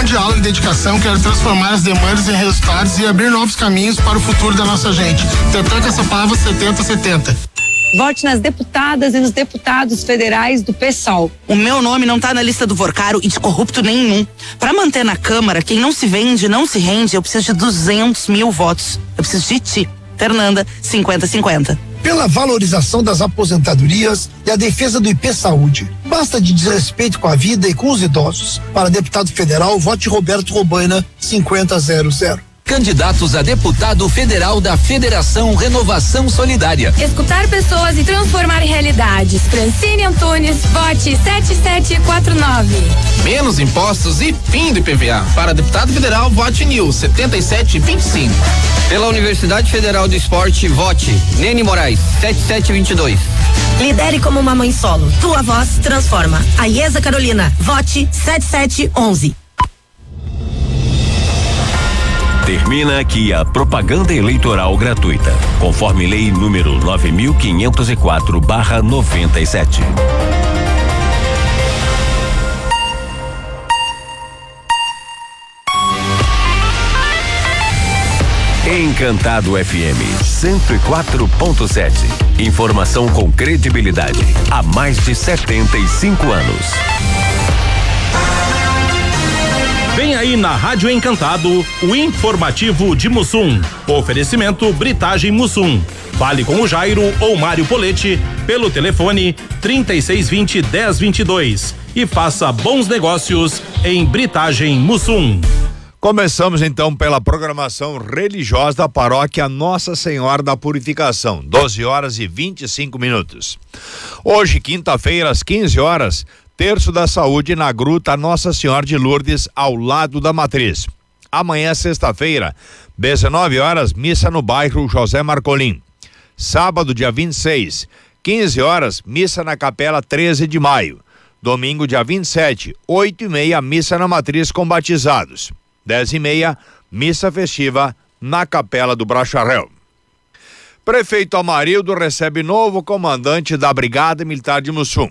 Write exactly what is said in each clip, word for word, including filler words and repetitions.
Com diálogo e dedicação, quero transformar as demandas em resultados e abrir novos caminhos para o futuro da nossa gente. Tetã Caçapava setenta setenta. Vote nas deputadas e nos deputados federais do PSOL. O meu nome não tá na lista do Vorcaro e de corrupto nenhum. Para manter na Câmara, quem não se vende, não se rende, eu preciso de duzentos mil votos. Eu preciso de ti. Fernanda, cinquenta cinquenta. Pela valorização das aposentadorias e a defesa do I P Saúde. Basta de desrespeito com a vida e com os idosos. Para deputado federal, vote Roberto Robaina, cinquenta zero zero. Candidatos a deputado federal da Federação Renovação Solidária. Escutar pessoas e transformar realidades. Francine Antunes, vote sete sete quatro nove. Menos impostos e fim do I P V A. Para deputado federal, vote Nil, setenta e sete vinte e cinco. Pela Universidade Federal do Esporte, vote Nene Moraes, setenta e sete vinte e dois. Lidere como uma mãe solo. Tua voz transforma. A Iesa Carolina, vote setenta e sete onze. Termina aqui a propaganda eleitoral gratuita, conforme lei número nove mil quinhentos e quatro barra noventa e sete. Encantado F M cento e quatro ponto sete. Informação com credibilidade há mais de setenta e cinco anos. Vem aí na Rádio Encantado o informativo de Mussum. Oferecimento Britagem Mussum. Fale com o Jairo ou Mário Polete pelo telefone trinta e seis vinte, dez vinte e dois e faça bons negócios em Britagem Mussum. Começamos então pela programação religiosa da paróquia Nossa Senhora da Purificação, doze horas e vinte e cinco minutos. Hoje, quinta-feira, às quinze horas, Terço da Saúde na Gruta Nossa Senhora de Lourdes, ao lado da Matriz. Amanhã, sexta-feira, dezenove horas, missa no bairro José Marcolim. Sábado, dia vinte e seis, quinze horas, missa na Capela treze de maio. Domingo, dia vinte e sete, oito e meia, missa na Matriz com batizados. dez e meia, missa festiva na Capela do Bracharel. Prefeito Amarildo recebe novo comandante da Brigada Militar de Mussum.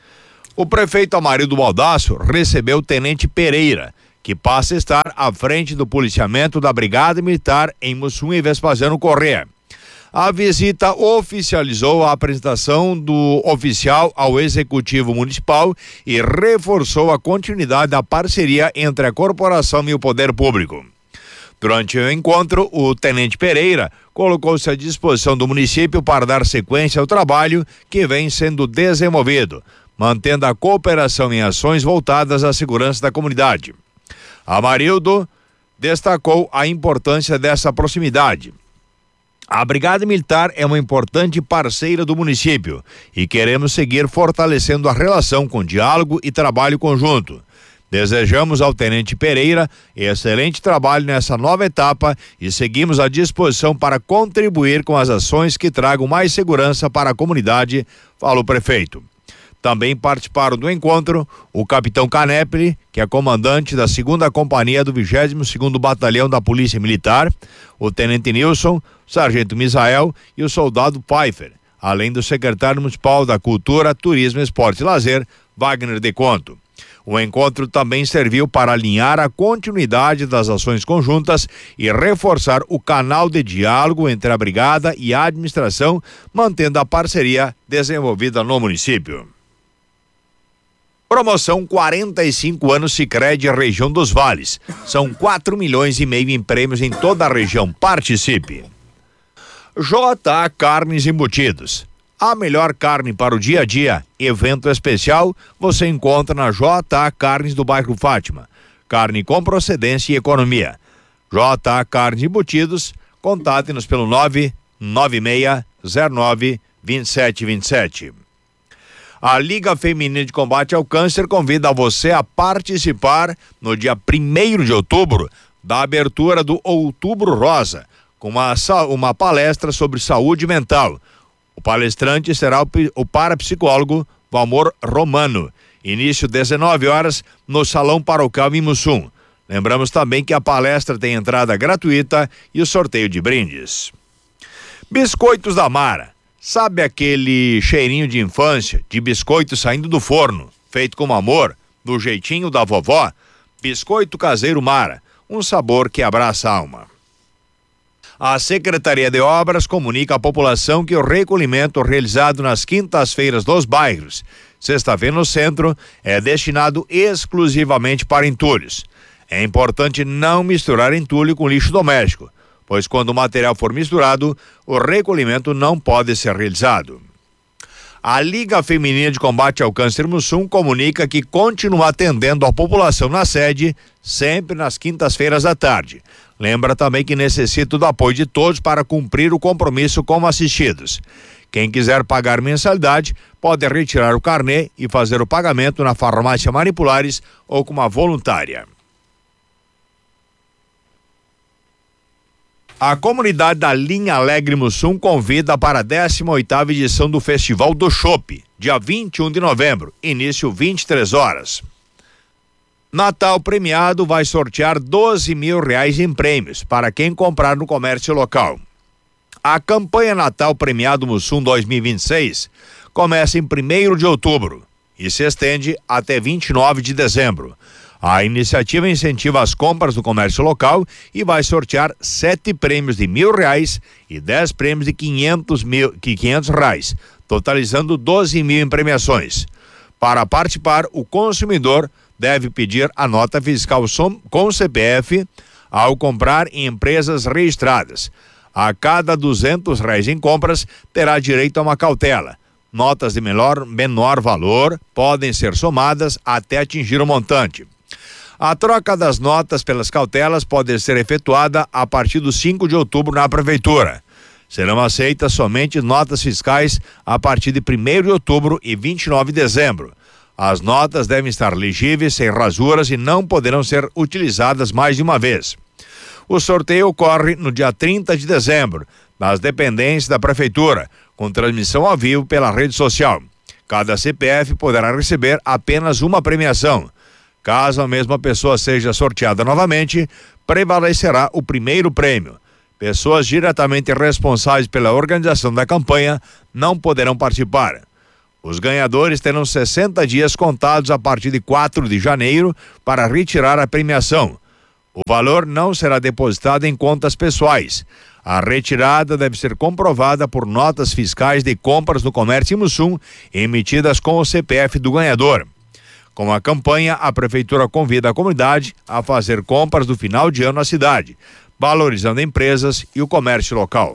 O prefeito Amarildo Baldasso recebeu o tenente Pereira, que passa a estar à frente do policiamento da Brigada Militar em Mussum e Vespasiano Corrêa. A visita oficializou a apresentação do oficial ao Executivo Municipal e reforçou a continuidade da parceria entre a corporação e o poder público. Durante o encontro, o tenente Pereira colocou-se à disposição do município para dar sequência ao trabalho que vem sendo desenvolvido, mantendo a cooperação em ações voltadas à segurança da comunidade. Amarildo destacou a importância dessa proximidade. A Brigada Militar é uma importante parceira do município e queremos seguir fortalecendo a relação com diálogo e trabalho conjunto. Desejamos ao tenente Pereira excelente trabalho nessa nova etapa e seguimos à disposição para contribuir com as ações que tragam mais segurança para a comunidade, falou o prefeito. Também participaram do encontro o capitão Canepli, que é comandante da segunda companhia do vigésimo segundo Batalhão da Polícia Militar, o tenente Nilson, o sargento Misael e o soldado Pfeiffer, além do secretário municipal da Cultura, Turismo, Esporte e Lazer, Wagner de Conto. O encontro também serviu para alinhar a continuidade das ações conjuntas e reforçar o canal de diálogo entre a Brigada e a administração, mantendo a parceria desenvolvida no município. Promoção quarenta e cinco anos Sicredi região dos Vales. São quatro milhões e meio em prêmios em toda a região. Participe. J A Carnes Embutidos. A melhor carne para o dia a dia. Evento especial você encontra na J A Carnes do bairro Fátima. Carne com procedência e economia. J A Carnes Embutidos. Contate-nos pelo nove nove seis zero nove dois sete dois sete. A Liga Feminina de Combate ao Câncer convida você a participar no dia primeiro de outubro da abertura do Outubro Rosa, com uma, uma palestra sobre saúde mental. O palestrante será o, o parapsicólogo Valmor Romano. Início dezenove horas no Salão Paroquial em Mussum. Lembramos também que a palestra tem entrada gratuita e o sorteio de brindes. Biscoitos da Mara. Sabe aquele cheirinho de infância, de biscoito saindo do forno, feito com amor, do jeitinho da vovó? Biscoito caseiro Mara, um sabor que abraça a alma. A Secretaria de Obras comunica à população que o recolhimento realizado nas quintas-feiras dos bairros, sexta-feira no centro, é destinado exclusivamente para entulhos. É importante não misturar entulho com lixo doméstico, pois quando o material for misturado, o recolhimento não pode ser realizado. A Liga Feminina de Combate ao Câncer Mussum comunica que continua atendendo a população na sede, sempre nas quintas-feiras à tarde. Lembra também que necessita do apoio de todos para cumprir o compromisso como assistidos. Quem quiser pagar mensalidade, pode retirar o carnê e fazer o pagamento na farmácia Manipulares ou com uma voluntária. A comunidade da Linha Alegre Mussum convida para a décima oitava edição do Festival do Chopp, dia vinte e um de novembro, início vinte e três horas. Natal Premiado vai sortear doze mil reais em prêmios para quem comprar no comércio local. A campanha Natal Premiado Mussum dois mil e vinte e seis começa em primeiro de outubro e se estende até vinte e nove de dezembro. A iniciativa incentiva as compras do comércio local e vai sortear sete prêmios de mil reais e dez prêmios de quinhentos mil, quinhentos reais, totalizando doze mil em premiações. Para participar, o consumidor deve pedir a nota fiscal com C P F ao comprar em empresas registradas. A cada duzentos reais em compras, terá direito a uma cautela. Notas de menor, menor valor podem ser somadas até atingir o montante. A troca das notas pelas cautelas pode ser efetuada a partir do cinco de outubro na Prefeitura. Serão aceitas somente notas fiscais a partir de primeiro de outubro e vinte e nove de dezembro. As notas devem estar legíveis, sem rasuras e não poderão ser utilizadas mais de uma vez. O sorteio ocorre no dia trinta de dezembro, nas dependências da Prefeitura, com transmissão ao vivo pela rede social. Cada C P F poderá receber apenas uma premiação. Caso a mesma pessoa seja sorteada novamente, prevalecerá o primeiro prêmio. Pessoas diretamente responsáveis pela organização da campanha não poderão participar. Os ganhadores terão sessenta dias contados a partir de quatro de janeiro para retirar a premiação. O valor não será depositado em contas pessoais. A retirada deve ser comprovada por notas fiscais de compras no comércio em Mussum, emitidas com o C P F do ganhador. Com a campanha, a Prefeitura convida a comunidade a fazer compras do final de ano na cidade, valorizando empresas e o comércio local.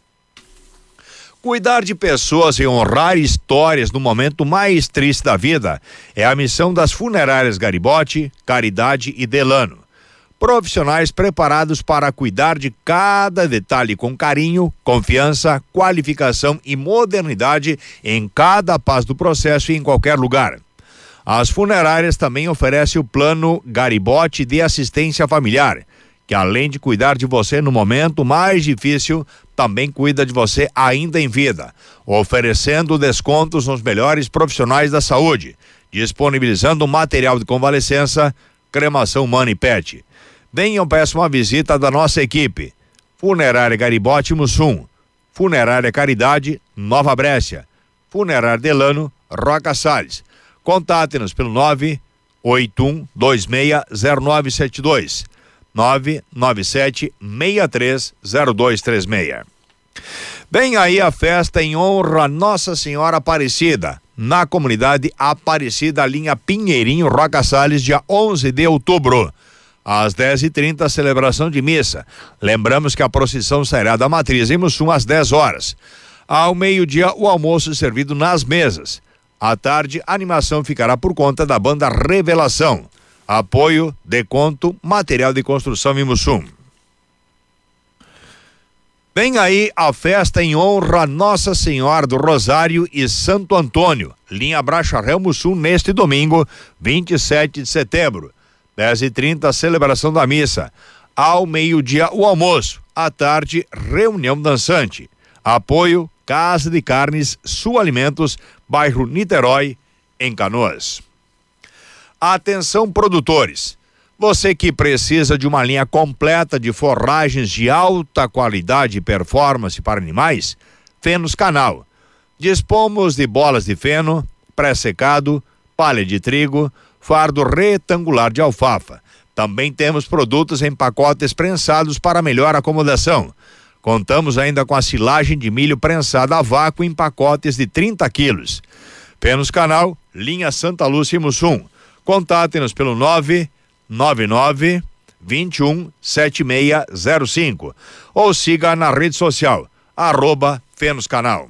Cuidar de pessoas e honrar histórias no momento mais triste da vida é a missão das funerárias Garibotti, Caridade e Delano. Profissionais preparados para cuidar de cada detalhe com carinho, confiança, qualificação e modernidade em cada passo do processo e em qualquer lugar. As funerárias também oferecem o plano Garibotti de assistência familiar, que além de cuidar de você no momento mais difícil, também cuida de você ainda em vida, oferecendo descontos nos melhores profissionais da saúde, disponibilizando material de convalescença, cremação humana e pet. Venham para uma visita da nossa equipe. Funerária Garibotti Mussum, Funerária Caridade, Nova Brécia, Funerária Delano, Roca Salles. Contate-nos pelo nove oito um dois seis zero nove sete dois, nove nove sete seis três zero dois três seis. Vem aí a festa em honra a Nossa Senhora Aparecida, na comunidade Aparecida, linha Pinheirinho, Roca Salles, dia onze de outubro. Às dez e trinta, celebração de missa. Lembramos que a procissão sairá da matriz em Mussum às dez horas. Ao meio-dia, o almoço servido nas mesas. À tarde, a animação ficará por conta da banda Revelação. Apoio, Deconto, material de construção em Mussum. Vem aí a festa em honra a Nossa Senhora do Rosário e Santo Antônio, linha Bracharel Mussum, neste domingo, vinte e sete de setembro. dez e trinta, celebração da missa. Ao meio-dia, o almoço. À tarde, reunião dançante. Apoio, Casa de Carnes, Sul Alimentos, bairro Niterói, em Canoas. Atenção, produtores. Você que precisa de uma linha completa de forragens de alta qualidade e performance para animais, Fenos Canal. Dispomos de bolas de feno, pré-secado, palha de trigo, fardo retangular de alfafa. Também temos produtos em pacotes prensados para melhor acomodação. Contamos ainda com a silagem de milho prensada a vácuo em pacotes de trinta quilos. Penos Canal, linha Santa Lúcia e Mussum. Contate-nos pelo nove nove nove, dois um, sete seis zero cinco ou siga na rede social, arroba Fenos Canal.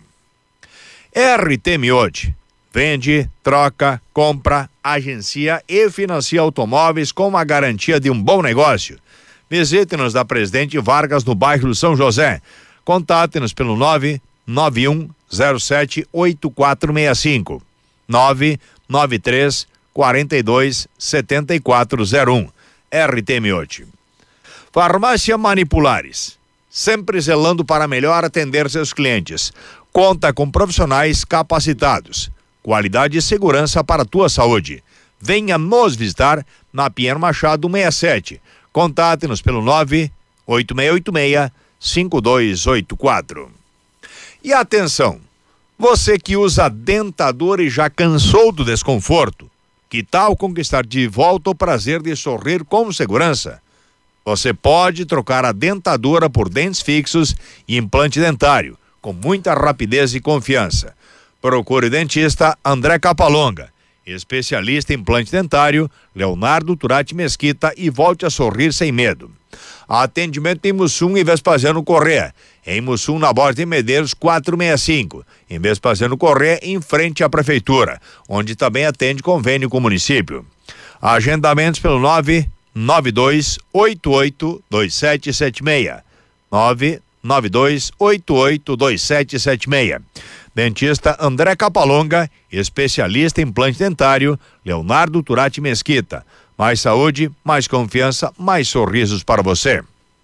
R T Miote. Vende, troca, compra, agencia e financia automóveis com a garantia de um bom negócio. Visite-nos da Presidente Vargas no bairro do São José. Contate-nos pelo nove nove um zero sete oito quatro seis cinco, nove nove três quarenta e dois setenta e quatro zero um. R T Miote. Farmácia Manipulares. Sempre zelando para melhor atender seus clientes. Conta com profissionais capacitados. Qualidade e segurança para a tua saúde. Venha nos visitar na Pinheiro Machado sessenta e sete. Contate-nos pelo nove oito seis oito seis cinco dois oito quatro. E atenção, você que usa dentadura e já cansou do desconforto, que tal conquistar de volta o prazer de sorrir com segurança? Você pode trocar a dentadura por dentes fixos e implante dentário, com muita rapidez e confiança. Procure o dentista André Capalonga, especialista em implante dentário, Leonardo Turati Mesquita, e volte a sorrir sem medo. Atendimento em Mussum e Vespasiano Corrêa. Em Mussum, na Borda de Medeiros, quatrocentos e sessenta e cinco. Em Vespasiano Corrêa, em frente à Prefeitura, onde também atende convênio com o município. Agendamentos pelo nove nove dois oito oito dois sete sete seis. nove nove dois oito oito dois sete sete seis. Dentista André Capalonga, especialista em implante dentário, Leonardo Turati Mesquita. Mais saúde, mais confiança, mais sorrisos para você.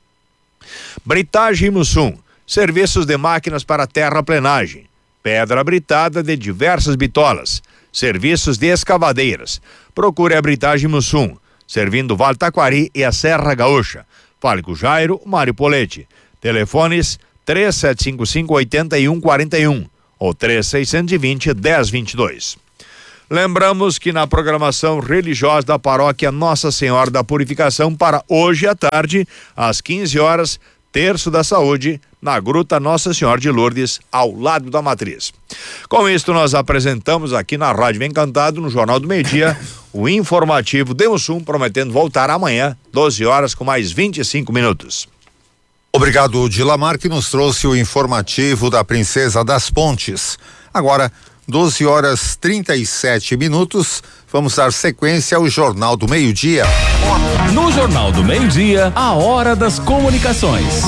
Britagem Mussum, serviços de máquinas para terraplenagem, pedra britada de diversas bitolas, serviços de escavadeiras. Procure a Britagem Mussum, servindo Vale Taquari e a Serra Gaúcha. Fale com o Jairo, Mário Polete. Telefones três sete cinco cinco oito um quatro um ou três seis dois zero dez vinte e dois. Lembramos que na programação religiosa da paróquia Nossa Senhora da Purificação para hoje à tarde, às quinze horas, Terço da Saúde, na Gruta Nossa Senhora de Lourdes, ao lado da Matriz. Com isto, nós apresentamos aqui na Rádio Encantado, no Jornal do Meio-Dia, o informativo de Mussum, prometendo voltar amanhã, doze horas, com mais vinte e cinco minutos. Obrigado, Dilamar, que nos trouxe o informativo da Princesa das Pontes. Agora, doze horas trinta e sete minutos, vamos dar sequência ao Jornal do Meio-Dia. No Jornal do Meio-Dia, a hora das comunicações.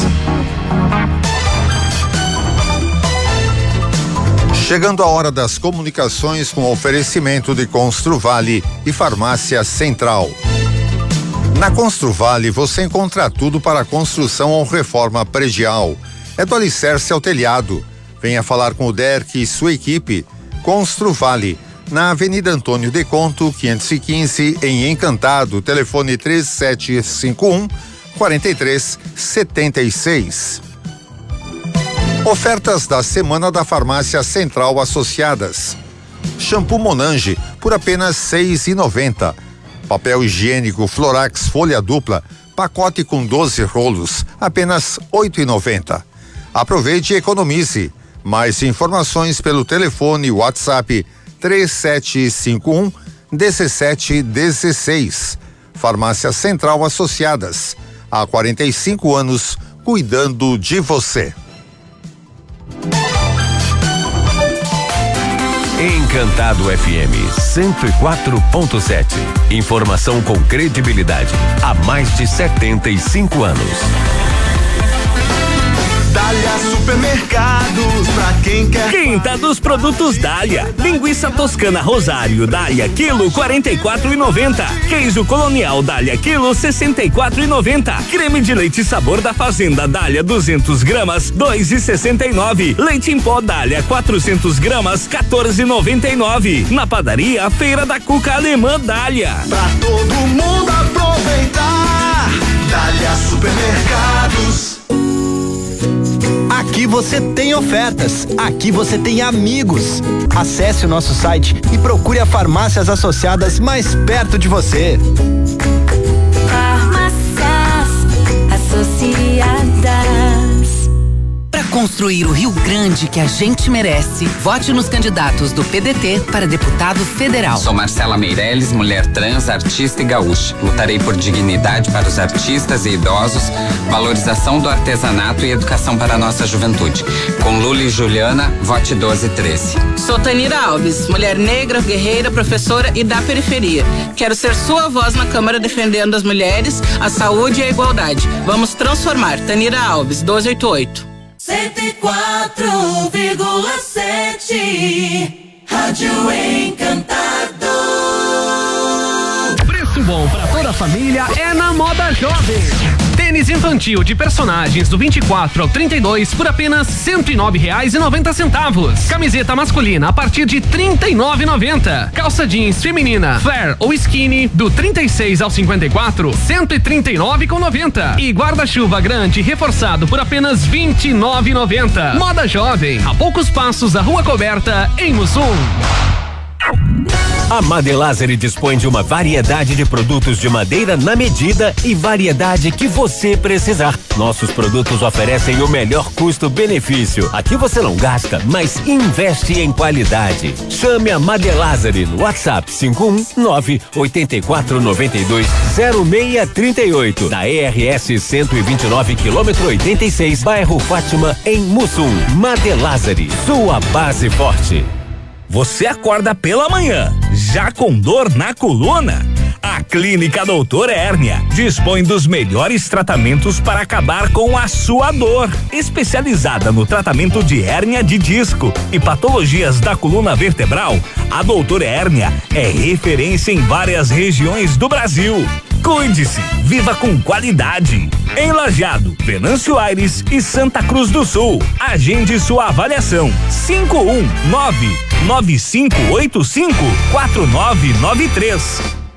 Chegando a hora das comunicações com oferecimento de Construvale e Farmácia Central. Na Construvale você encontra tudo para construção ou reforma predial. É do alicerce ao telhado. Venha falar com o Derek e sua equipe. Construvale, na Avenida Antônio de Conto, quinhentos e quinze, em Encantado. Telefone três sete cinco um, quatro três sete seis. Ofertas da Semana da Farmácia Central Associadas. Shampoo Monange por apenas seis reais e noventa centavos. Papel higiênico Florax folha dupla, pacote com doze rolos, apenas oito reais e noventa centavos. Aproveite e economize. Mais informações pelo telefone WhatsApp três sete cinco um, um sete um seis. Farmácia Central Associadas. Há quarenta e cinco anos, cuidando de você. Encantado F M cento e quatro ponto sete. Informação com credibilidade há mais de setenta e cinco anos. Dália Supermercados, pra quem quer. Quinta dos produtos Dália. Linguiça toscana Rosário Dália, quilo quarenta e quatro reais e noventa centavos. Queijo colonial Dália, quilo sessenta e quatro reais e noventa centavos. Creme de leite sabor da Fazenda Dália, duzentos gramas, dois reais e sessenta e nove centavos. Leite em pó Dália, quatrocentos gramas, quatorze reais e noventa e nove centavos. Na padaria, Feira da Cuca Alemã Dália. Pra todo mundo aproveitar. Dália Supermercados. Aqui você tem ofertas. Aqui você tem amigos. Acesse o nosso site e procure a Farmácias Associadas mais perto de você. Farmácias Associadas. Para construir o Rio Grande que a gente merece, vote nos candidatos do P D T para deputado federal. Sou Marcela Meirelles, mulher trans, artista e gaúcha. Lutarei por dignidade para os artistas e idosos, valorização do artesanato e educação para a nossa juventude. Com Lula e Juliana, vote doze treze. Sou Tanira Alves, mulher negra, guerreira, professora e da periferia. Quero ser sua voz na Câmara defendendo as mulheres, a saúde e a igualdade. Vamos transformar. Tanira Alves, doze oitenta e oito. cento e quatro vírgula sete Rádio Encantado. Preço bom para toda a família é na Moda Jovem. Tênis infantil de personagens do vinte e quatro ao trinta e dois por apenas cento e nove reais e noventa centavos. Camiseta masculina a partir de trinta e nove reais e noventa centavos. Calça jeans feminina flare ou skinny do trinta e seis ao cinquenta e quatro, cento e trinta e nove reais e noventa centavos. E guarda-chuva grande reforçado por apenas vinte e nove reais e noventa centavos. Moda Jovem, a poucos passos da Rua Coberta, em Mussum. A Madelazeri dispõe de uma variedade de produtos de madeira na medida e variedade que você precisar. Nossos produtos oferecem o melhor custo-benefício. Aqui você não gasta, mas investe em qualidade. Chame a Madelazeri no WhatsApp cinco um nove oito quatro nove dois zero seis três oito, da E R S cento e vinte e nove, quilômetro oitenta e seis, bairro Fátima, em Mussum. Madelazeri, sua base forte. Você acorda pela manhã, já com dor na coluna? A Clínica Doutor Hérnia dispõe dos melhores tratamentos para acabar com a sua dor. Especializada no tratamento de hérnia de disco e patologias da coluna vertebral, a Doutor Hérnia é referência em várias regiões do Brasil. Cuide-se, viva com qualidade. Em Lajeado, Venâncio Aires e Santa Cruz do Sul. Agende sua avaliação. cinco um nove nove cinco oito cinco quatro nove nove três.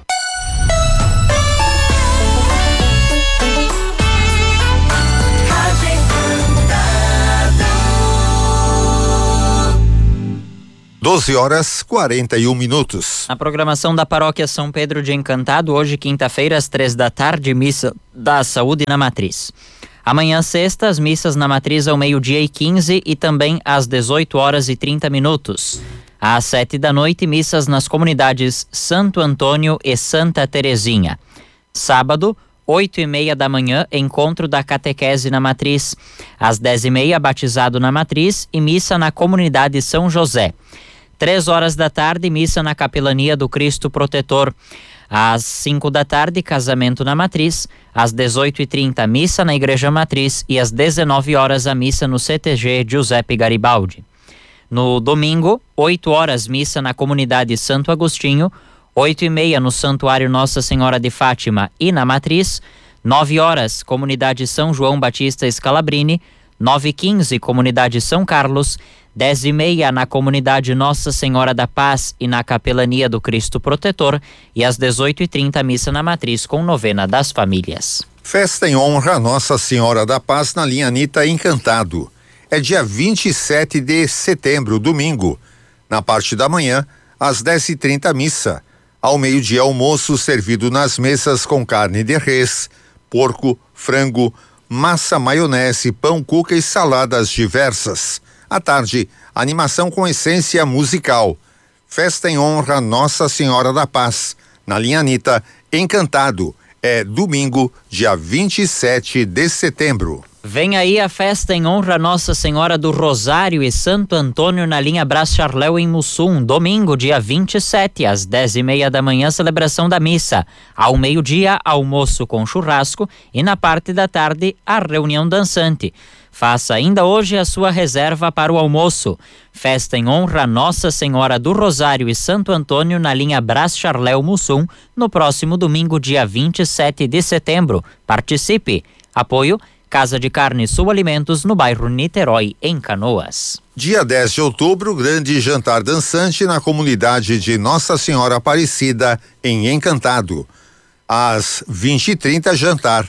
doze horas quarenta e um minutos. A programação da Paróquia São Pedro de Encantado, hoje quinta-feira, às três da tarde, missa da Saúde na Matriz. Amanhã, sexta, as missas na Matriz ao meio-dia e quinze e também às dezoito horas e trinta minutos. Às sete da noite, missas nas comunidades Santo Antônio e Santa Terezinha. Sábado, oito e meia da manhã, encontro da catequese na Matriz. Às dez e meia, batizado na Matriz e missa na comunidade São José. Três horas da tarde, missa na Capelania do Cristo Protetor. Às cinco da tarde, casamento na Matriz. Às dezoito e trinta, missa na Igreja Matriz. E às dezenove horas, a missa no C T G Giuseppe Garibaldi. No domingo, oito horas, missa na comunidade Santo Agostinho. Oito e meia, no Santuário Nossa Senhora de Fátima e na Matriz. Nove horas, comunidade São João Batista Scalabrini. Nove e quinze, comunidade São Carlos. Dez e meia, na comunidade Nossa Senhora da Paz e na Capelania do Cristo Protetor. E às dezoito e trinta, missa na Matriz com novena das famílias. Festa em honra a Nossa Senhora da Paz na linha Anitta Encantado. É dia vinte e sete de setembro, domingo. Na parte da manhã, às dez e trinta, missa. Ao meio-dia, almoço servido nas mesas com carne de res, porco, frango, massa, maionese, pão, cuca e saladas diversas. À tarde, animação com essência musical. Festa em honra a Nossa Senhora da Paz, na linha Anitta Encantado. É domingo, dia vinte e sete de setembro. Vem aí a festa em honra a Nossa Senhora do Rosário e Santo Antônio na linha Brás Charléu em Mussum. Domingo, dia vinte e sete, às dez e meia da manhã, celebração da missa. Ao meio-dia, almoço com churrasco e na parte da tarde, a reunião dançante. Faça ainda hoje a sua reserva para o almoço. Festa em honra a Nossa Senhora do Rosário e Santo Antônio na linha Brás Charléu Mussum, no próximo domingo, dia vinte e sete de setembro. Participe. Apoio Casa de Carne Sul Alimentos, no bairro Niterói, em Canoas. Dia dez de outubro, grande jantar dançante na comunidade de Nossa Senhora Aparecida, em Encantado. Às vinte e trinta, jantar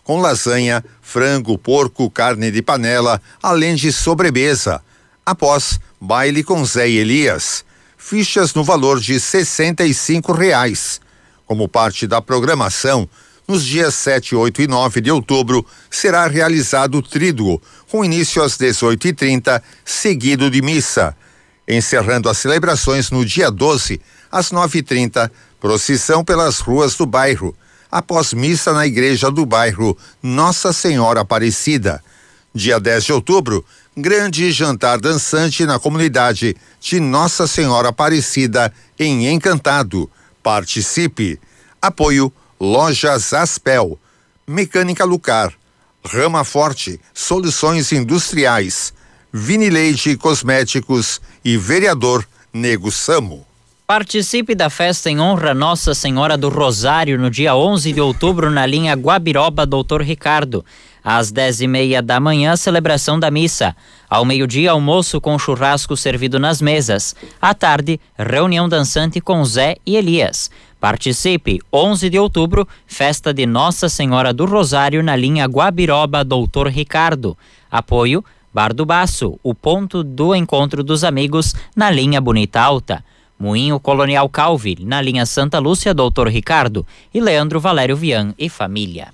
com lasanha, frango, porco, carne de panela, além de sobremesa. Após, baile com Zé e Elias. Fichas no valor de sessenta e cinco reais. Como parte da programação, nos dias sete, oito e nove de outubro, será realizado o tríduo, com início às dezoito e trinta, seguido de missa. Encerrando as celebrações no dia doze, às nove e trinta, procissão pelas ruas do bairro, após missa na igreja do bairro Nossa Senhora Aparecida. Dia dez de outubro, grande jantar dançante na comunidade de Nossa Senhora Aparecida, em Encantado. Participe. Apoio Lojas Aspel, Mecânica Lucar, Rama Forte, Soluções Industriais, Vinileide Cosméticos e Vereador Nego Samo. Participe da festa em honra a Nossa Senhora do Rosário no dia onze de outubro na linha Guabiroba doutor Ricardo. Às dez e meia da manhã, celebração da missa. Ao meio-dia, almoço com churrasco servido nas mesas. À tarde, reunião dançante com Zé e Elias. Participe, onze de outubro, festa de Nossa Senhora do Rosário na linha Guabiroba doutor Ricardo. Apoio Bar do Baço, o ponto do encontro dos amigos na linha Bonita Alta. Moinho Colonial Calvi, na linha Santa Lúcia doutor Ricardo. E Leandro Valério Vian e família.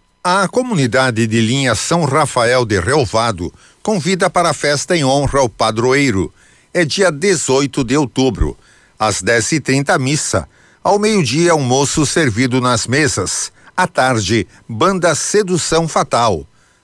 A comunidade de linha São Rafael de Relvado convida para a festa em honra ao padroeiro. É dia dezoito de outubro, às dez e trinta missa. Ao meio-dia, almoço servido nas mesas. À tarde, banda Sedução Fatal.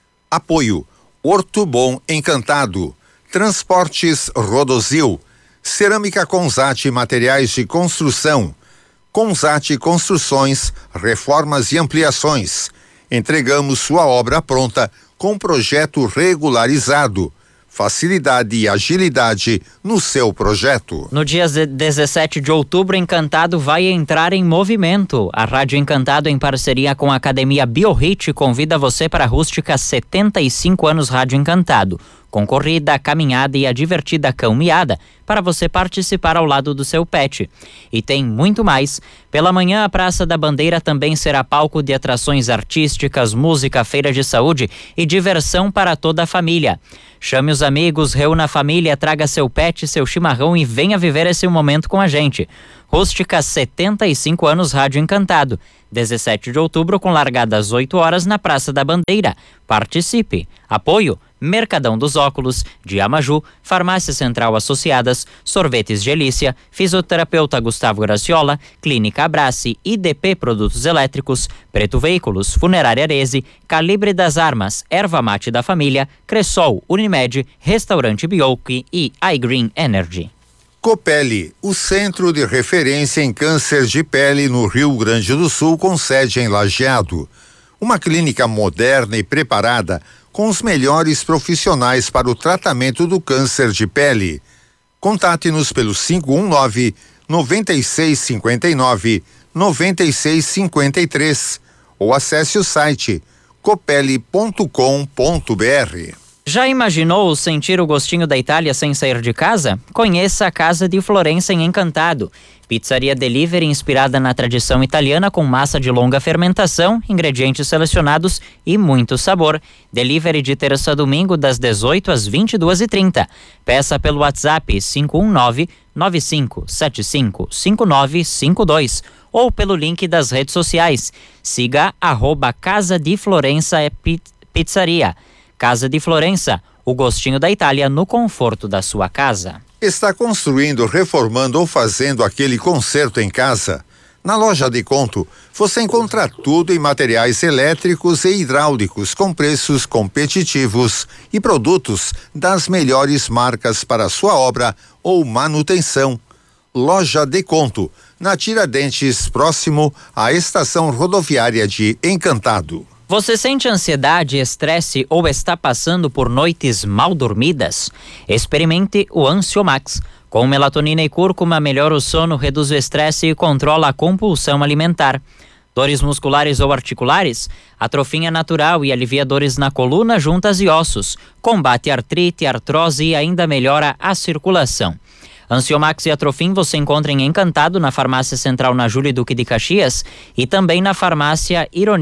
Apoio Horto Bom Encantado, Transportes Rodozil, Cerâmica Consat Materiais de Construção, Consat Construções, Reformas e Ampliações. Entregamos sua obra pronta com projeto regularizado. Facilidade e agilidade no seu projeto. No dia dezessete de outubro, Encantado vai entrar em movimento. A Rádio Encantado, em parceria com a Academia BioHit, convida você para a Rústica setenta e cinco anos Rádio Encantado. Com corrida, caminhada e a divertida cão miada, para você participar ao lado do seu pet. E tem muito mais. Pela manhã, a Praça da Bandeira também será palco de atrações artísticas, música, feira de saúde e diversão para toda a família. Chame os amigos, reúna a família, traga seu pet, seu chimarrão e venha viver esse momento com a gente. Rústica setenta e cinco anos Rádio Encantado. dezessete de outubro, com largada às oito horas na Praça da Bandeira. Participe. Apoio Mercadão dos Óculos, Diamaju, Farmácia Central Associadas, Sorvetes Gelícia, Fisioterapeuta Gustavo Graciola, Clínica Abrace, I D P Produtos Elétricos, Preto Veículos, Funerária Arese, Calibre das Armas, Erva Mate da Família, Cressol, Unimed, Restaurante Bioki e iGreen Energy. Copeli, o centro de referência em câncer de pele no Rio Grande do Sul, com sede em Lajeado. Uma clínica moderna e preparada com os melhores profissionais para o tratamento do câncer de pele. Contate-nos pelo cinco um nove, nove seis cinco nove, nove seis cinco três ou acesse o site copeli ponto com ponto br. Já imaginou sentir o gostinho da Itália sem sair de casa? Conheça a Casa di Florença em Encantado. Pizzaria delivery inspirada na tradição italiana, com massa de longa fermentação, ingredientes selecionados e muito sabor. Delivery de terça a domingo das dezoito às vinte e duas e trinta. Peça pelo WhatsApp cinco um nove, nove cinco sete cinco, cinco nove cinco dois ou pelo link das redes sociais. Siga arroba Casa di Florença Pizzaria. Casa di Florença, o gostinho da Itália no conforto da sua casa. Está construindo, reformando ou fazendo aquele conserto em casa? Na Loja de Conto, você encontra tudo em materiais elétricos e hidráulicos com preços competitivos e produtos das melhores marcas para sua obra ou manutenção. Loja de Conto, na Tiradentes, próximo à estação rodoviária de Encantado. Você sente ansiedade, estresse ou está passando por noites mal dormidas? Experimente o Ansiomax. Com melatonina e cúrcuma, melhora o sono, reduz o estresse e controla a compulsão alimentar. Dores musculares ou articulares? Atrofina natural e alivia dores na coluna, juntas e ossos. Combate artrite, artrose e ainda melhora a circulação. Ansiomax e Atrofin você encontra em Encantado, na Farmácia Central na Júlio Duque de Caxias e também na Farmácia Ironi.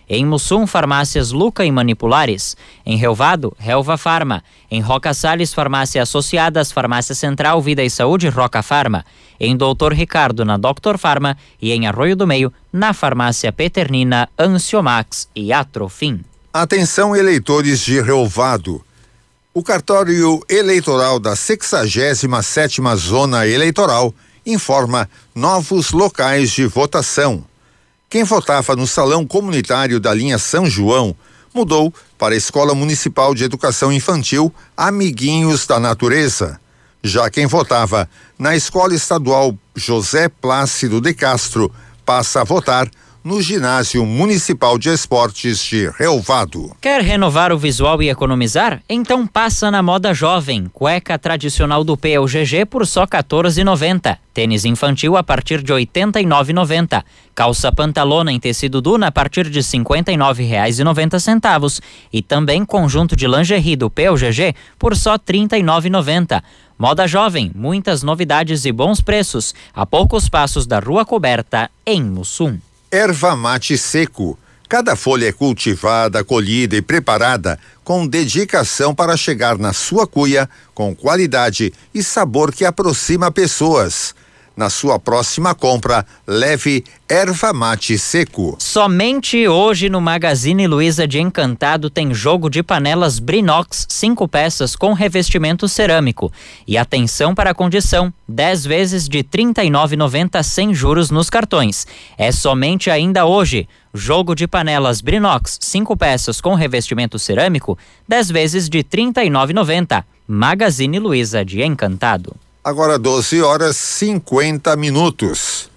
Em Mussum, farmácias Luca e Manipulares. Em Relvado, Relva Farma. Em Roca Salles, farmácia Associadas, Farmácia Central, Vida e Saúde, Roca Farma. Em Doutor Ricardo, na Doctor Farma. E em Arroio do Meio, na farmácia Peternina, Anciomax e Atrofim. Atenção, eleitores de Relvado. O cartório eleitoral da sexagésima sétima Zona Eleitoral informa novos locais de votação. Quem votava no Salão Comunitário da linha São João mudou para a Escola Municipal de Educação Infantil Amiguinhos da Natureza. Já quem votava na Escola Estadual José Plácido de Castro passa a votar no Ginásio Municipal de Esportes de Relvado. Quer renovar o visual e economizar? Então passa na Moda Jovem. Cueca tradicional do P L G G por só quatorze reais e noventa centavos. Tênis infantil a partir de oitenta e nove reais e noventa centavos. Calça pantalona em tecido Duna a partir de cinquenta e nove reais e noventa centavos. E também conjunto de lingerie do P L G G por só trinta e nove reais e noventa centavos. Moda Jovem, muitas novidades e bons preços. A poucos passos da Rua Coberta, em Mussum. Erva mate seco. Cada folha é cultivada, colhida e preparada com dedicação para chegar na sua cuia com qualidade e sabor que aproxima pessoas. Na sua próxima compra, leve erva mate seco. Somente hoje no Magazine Luiza de Encantado tem jogo de panelas Brinox, cinco peças com revestimento cerâmico. E atenção para a condição, dez vezes de trinta e nove reais e noventa centavos sem juros nos cartões. É somente ainda hoje. Jogo de panelas Brinox, cinco peças com revestimento cerâmico, dez vezes de trinta e nove reais e noventa centavos. Magazine Luiza de Encantado. Agora doze horas e cinquenta minutos.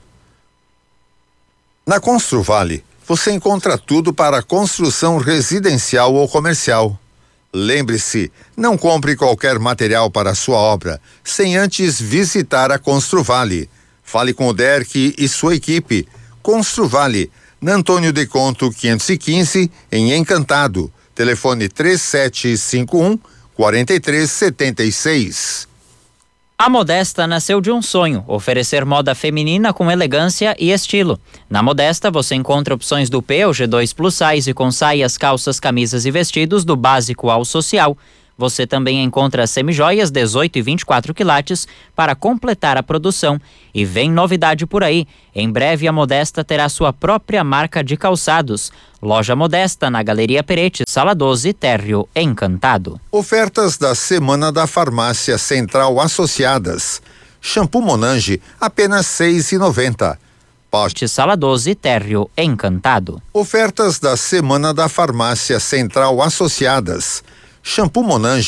Na Construvale, você encontra tudo para construção residencial ou comercial. Lembre-se, não compre qualquer material para a sua obra sem antes visitar a Construvale. Fale com o Derek e sua equipe. Construvale, na Antônio de Conto quinhentos e quinze, em Encantado. Telefone três sete cinco um, quatro três sete seis. A Modesta nasceu de um sonho, oferecer moda feminina com elegância e estilo. Na Modesta você encontra opções do P ou G dois Plus Size com saias, calças, camisas e vestidos do básico ao social. Você também encontra semijoias dezoito e vinte e quatro quilates para completar a produção. E vem novidade por aí. Em breve a Modesta terá sua própria marca de calçados. Loja Modesta na Galeria Peretti, Sala doze, Térreo Encantado. Ofertas da Semana da Farmácia Central Associadas. Shampoo Monange, apenas seis reais e noventa centavos. Poste Sala doze, Térreo Encantado. Ofertas da Semana da Farmácia Central Associadas. Shampoo Monange,